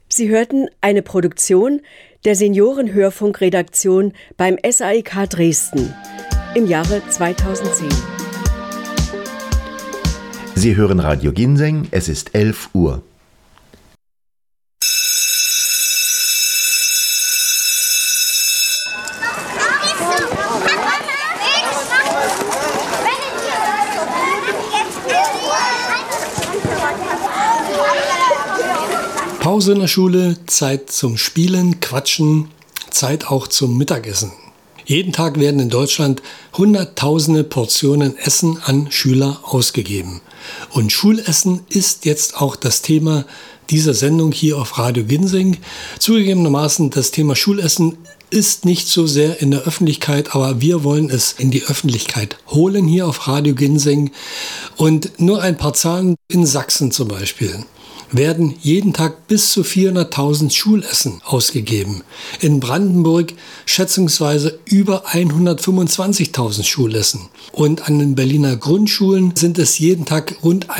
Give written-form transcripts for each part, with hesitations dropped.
Sie hörten eine Produktion der Seniorenhörfunkredaktion beim SAIK Dresden im Jahre 2010. Sie hören Radio Ginseng, es ist 11 Uhr. Pause in der Schule, Zeit zum Spielen, Quatschen, Zeit auch zum Mittagessen. Jeden Tag werden in Deutschland hunderttausende Portionen Essen an Schüler ausgegeben. Und Schulessen ist jetzt auch das Thema dieser Sendung hier auf Radio Ginseng. Zugegebenermaßen, das Thema Schulessen ist nicht so sehr in der Öffentlichkeit, aber wir wollen es in die Öffentlichkeit holen hier auf Radio Ginseng. Und nur ein paar Zahlen: in Sachsen zum Beispiel werden jeden Tag bis zu 400.000 Schulessen ausgegeben. In Brandenburg schätzungsweise über 125.000 Schulessen. Und an den Berliner Grundschulen sind es jeden Tag rund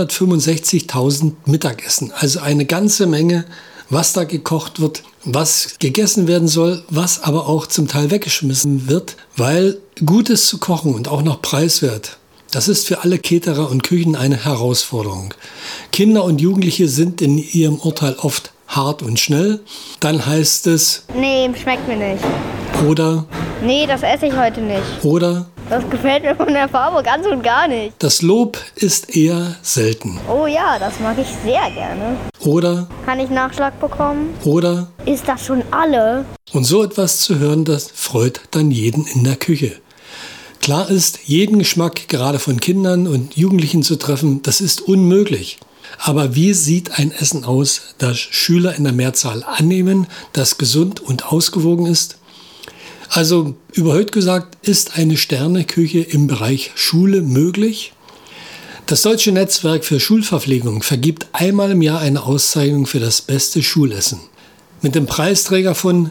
165.000 Mittagessen. Also eine ganze Menge, was da gekocht wird, was gegessen werden soll, was aber auch zum Teil weggeschmissen wird, weil Gutes zu kochen und auch noch preiswert, das ist für alle Caterer und Küchen eine Herausforderung. Kinder und Jugendliche sind in ihrem Urteil oft hart und schnell. Dann heißt es: Nee, schmeckt mir nicht. Oder: Nee, das esse ich heute nicht. Oder: Das gefällt mir von der Farbe ganz und gar nicht. Das Lob ist eher selten. Oh ja, das mag ich sehr gerne. Oder: Kann ich Nachschlag bekommen? Oder: Ist das schon alle? Und so etwas zu hören, das freut dann jeden in der Küche. Klar ist, jeden Geschmack gerade von Kindern und Jugendlichen zu treffen, das ist unmöglich. Aber wie sieht ein Essen aus, das Schüler in der Mehrzahl annehmen, das gesund und ausgewogen ist? Also überhöht gesagt, ist eine Sterneküche im Bereich Schule möglich? Das Deutsche Netzwerk für Schulverpflegung vergibt einmal im Jahr eine Auszeichnung für das beste Schulessen. Mit dem Preisträger von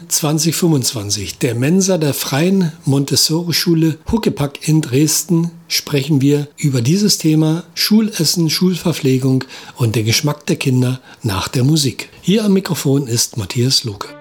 2025, der Mensa der Freien Montessori-Schule Huckepack in Dresden, sprechen wir über dieses Thema Schulessen, Schulverpflegung und den Geschmack der Kinder nach der Musik. Hier am Mikrofon ist Matthias Luke.